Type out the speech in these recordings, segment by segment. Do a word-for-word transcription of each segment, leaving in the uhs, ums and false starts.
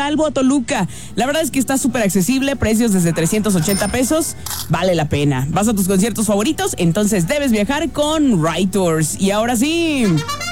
Salvo a Toluca. La verdad es que está súper accesible, precios desde trescientos ochenta pesos. Vale la pena. ¿Vas a tus conciertos favoritos? Entonces debes viajar con Ride Tours. Y ahora sí,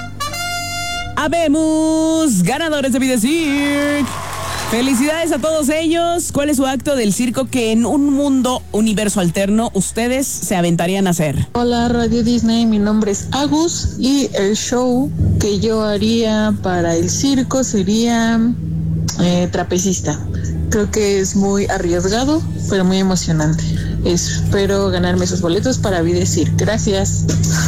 habemos ganadores de Vida Cirque. Felicidades a todos ellos. ¿Cuál es su acto del circo que en un mundo, universo alterno, ustedes se aventarían a hacer? Hola Radio Disney, mi nombre es Agus y el show que yo haría para el circo sería eh, trapecista. Creo que es muy arriesgado, pero muy emocionante. Espero ganarme esos boletos para Vida Cirque. Gracias.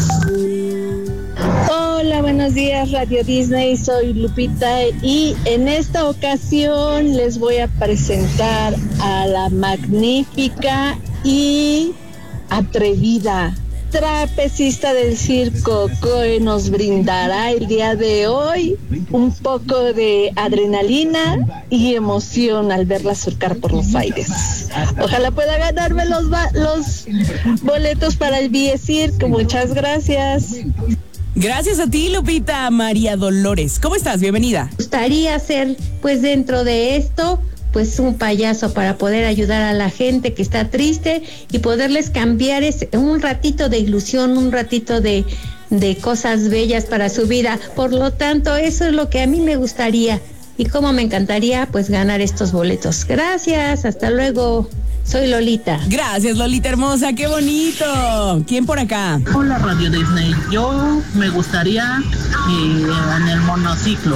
Hola, buenos días Radio Disney, soy Lupita y en esta ocasión les voy a presentar a la magnífica y atrevida trapecista del circo que nos brindará el día de hoy un poco de adrenalina y emoción al verla surcar por los aires. Ojalá pueda ganarme los, los boletos para el Vida Cirque. Muchas gracias. Gracias a ti, Lupita. María Dolores, ¿cómo estás? Bienvenida. Me gustaría ser, pues dentro de esto, pues un payaso para poder ayudar a la gente que está triste y poderles cambiar ese, un ratito de ilusión, un ratito de, de cosas bellas para su vida. Por lo tanto, eso es lo que a mí me gustaría y cómo me encantaría pues ganar estos boletos. Gracias, hasta luego. Soy Lolita. Gracias, Lolita hermosa, qué bonito. ¿Quién por acá? Hola Radio Disney, yo me gustaría eh, en el monociclo.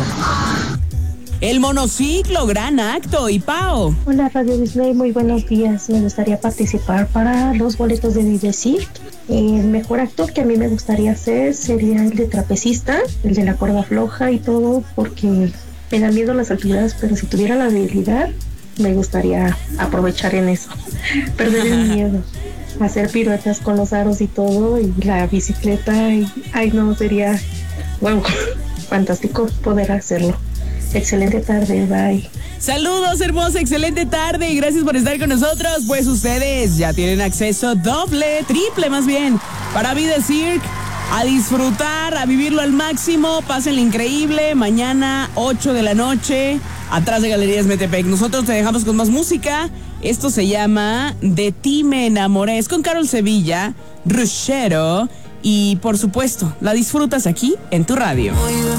El monociclo, gran acto. ¿Y Pao? Hola Radio Disney, muy buenos días. Me gustaría participar para los boletos de Vida Cirque. El mejor actor que a mí me gustaría hacer sería el de trapecista, el de la cuerda floja y todo, porque me dan miedo las alturas, pero si tuviera la habilidad, me gustaría aprovechar en eso, perder el miedo, hacer piruetas con los aros y todo, y la bicicleta, y ay no, sería wow, fantástico poder hacerlo. Excelente tarde, bye. Saludos, hermosa, excelente tarde y gracias por estar con nosotros. Pues ustedes ya tienen acceso doble, triple más bien, para Vida Cirque. A disfrutar, a vivirlo al máximo, pásenlo increíble. Mañana, ocho de la noche, atrás de Galerías Metepec. Nosotros te dejamos con más música. Esto se llama De ti me enamoré. Es con Carol Sevilla, Rushero. Y por supuesto, la disfrutas aquí en tu radio.